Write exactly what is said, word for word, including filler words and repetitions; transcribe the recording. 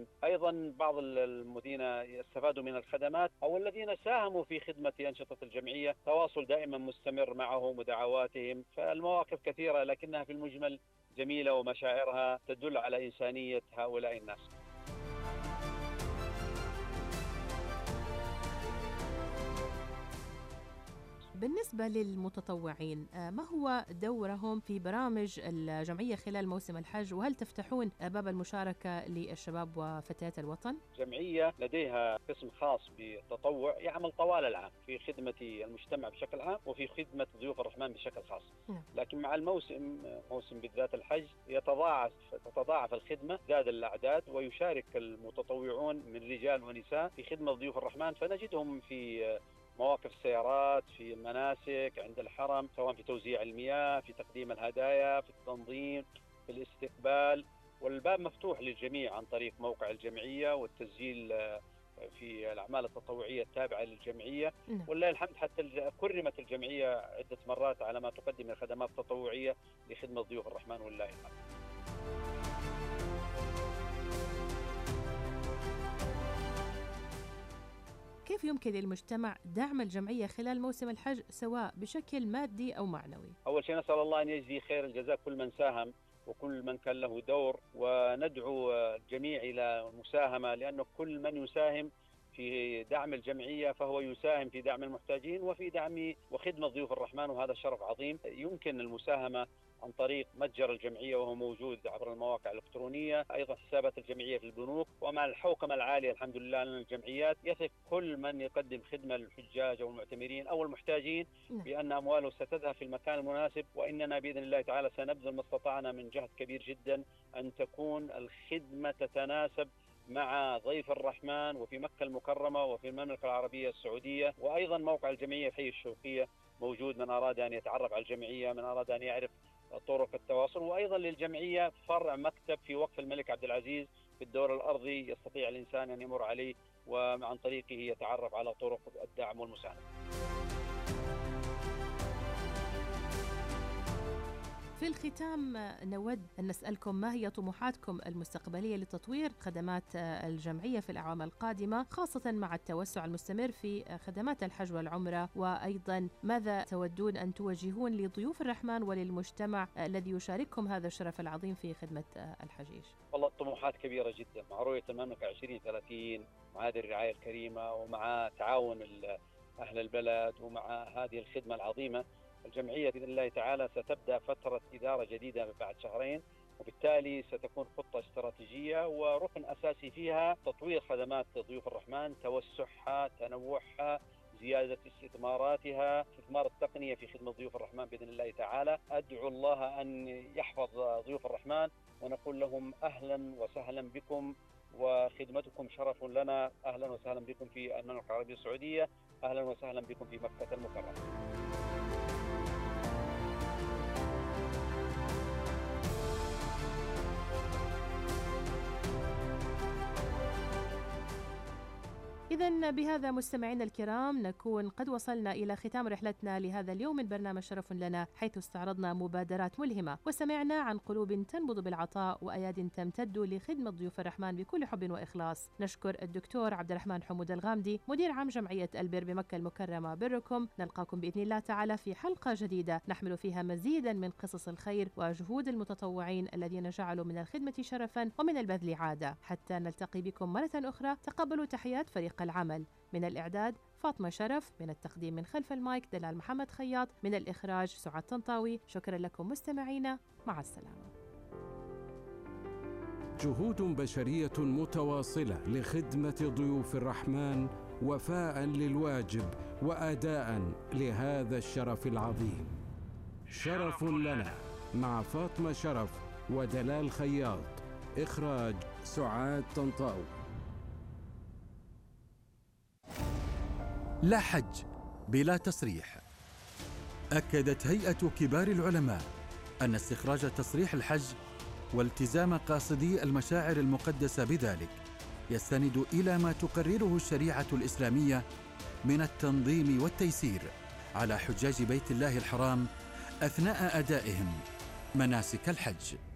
أيضا بعض الذين يستفادوا من الخدمات أو الذين ساهموا في خدمة أنشطة الجمعية تواصل دائما مستمر معهم ودعواتهم. فالمواقف كثيرة لكنها في المجمل جميلة ومشاعرها تدل على إنسانية هؤلاء الناس. بالنسبة للمتطوعين، ما هو دورهم في برامج الجمعية خلال موسم الحج، وهل تفتحون باب المشاركة للشباب وفتيات الوطن؟ جمعية لديها قسم خاص بالتطوع يعمل طوال العام في خدمة المجتمع بشكل عام وفي خدمة ضيوف الرحمن بشكل خاص. م. لكن مع الموسم موسم بالذات الحج يتضاعف تتضاعف الخدمة، زاد الأعداد ويشارك المتطوعون من رجال ونساء في خدمة ضيوف الرحمن، فنجدهم في مواقف السيارات، في المناسك عند الحرم، سواء في توزيع المياه، في تقديم الهدايا، في التنظيم، في الاستقبال. والباب مفتوح للجميع عن طريق موقع الجمعية والتسجيل في الأعمال التطوعية التابعة للجمعية. ولله الحمد حتى كرمت الجمعية عدة مرات على ما تقدم من خدمات تطوعية لخدمة ضيوف الرحمن ولله الحمد. كيف يمكن للمجتمع دعم الجمعية خلال موسم الحج سواء بشكل مادي أو معنوي؟ أول شيء نسأل الله أن يجزي خير الجزاء كل من ساهم وكل من كان له دور، وندعو الجميع إلى المساهمة، لأنه كل من يساهم في دعم الجمعية فهو يساهم في دعم المحتاجين وفي دعم وخدمة ضيوف الرحمن، وهذا شرف عظيم. يمكن المساهمة عن طريق متجر الجمعية وهو موجود عبر المواقع الإلكترونية، أيضا حسابات الجمعية في البنوك. ومع الحوكمة العالية الحمد لله أن الجمعيات يثق كل من يقدم خدمة للحجاج أو المعتمرين أو المحتاجين بأن أمواله ستذهب في المكان المناسب، وإننا بإذن الله تعالى سنبذل ما استطعنا من جهد كبير جدا أن تكون الخدمة تتناسب مع ضيف الرحمن وفي مكة المكرمة وفي المملكة العربية السعودية. وأيضا موقع الجمعية في الشوقية موجود، من أراد أن يتعرف على الجمعية، من أراد أن يعرف طرق التواصل. وأيضا للجمعية فرع مكتب في وقف الملك عبد العزيز في الدور الأرضي يستطيع الإنسان أن يمر عليه وعن طريقه يتعرف على طرق الدعم والمساعدة. في الختام نود أن نسألكم ما هي طموحاتكم المستقبلية لتطوير خدمات الجمعية في الأعوام القادمة، خاصة مع التوسع المستمر في خدمات الحج والعمرة، وأيضا ماذا تودون أن توجهون لضيوف الرحمن وللمجتمع الذي يشارككم هذا الشرف العظيم في خدمة الحجيج؟ والله الطموحات كبيرة جدا مع رؤية المملكة عشرين ثلاثين، مع هذه الرعاية الكريمة ومع تعاون أهل البلد ومع هذه الخدمة العظيمة. الجمعية بإذن الله تعالى ستبدأ فترة إدارة جديدة بعد شهرين، وبالتالي ستكون خطة استراتيجية وركن أساسي فيها تطوير خدمات ضيوف الرحمن، توسعها، تنوعها، زيادة استثماراتها، استثمار التقنية في خدمة ضيوف الرحمن بإذن الله تعالى. أدعو الله أن يحفظ ضيوف الرحمن ونقول لهم أهلا وسهلا بكم وخدمتكم شرف لنا. أهلا وسهلا بكم في المملكة العربية السعودية، أهلا وسهلا بكم في مكة المكرمة. إذن بهذا مستمعينا الكرام نكون قد وصلنا إلى ختام رحلتنا لهذا اليوم من برنامج شرف لنا، حيث استعرضنا مبادرات ملهمة وسمعنا عن قلوب تنبض بالعطاء وأياد تمتد لخدمة ضيوف الرحمن بكل حب وإخلاص. نشكر الدكتور عبد الرحمن حمود الغامدي مدير عام جمعية البر بمكة المكرمة بركم. نلقاكم بإذن الله تعالى في حلقة جديدة نحمل فيها مزيدا من قصص الخير وجهود المتطوعين الذين جعلوا من الخدمة شرفا ومن البذل عادة. حتى نلتقي بكم مرة أخرى، تقبلوا تحيات فريق العمل. من الإعداد فاطمة شرف، من التقديم من خلف المايك دلال محمد خياط، من الإخراج سعاد طنطاوي. شكرا لكم مستمعينا، مع السلامة. جهود بشرية متواصلة لخدمة ضيوف الرحمن وفاء للواجب وأداء لهذا الشرف العظيم. شرف لنا مع فاطمة شرف ودلال خياط. إخراج سعاد طنطاوي. لا حج بلا تصريح. أكدت هيئة كبار العلماء أن استخراج تصريح الحج والتزام قاصدي المشاعر المقدسة بذلك يستند إلى ما تقرره الشريعة الإسلامية من التنظيم والتيسير على حجاج بيت الله الحرام أثناء أدائهم مناسك الحج.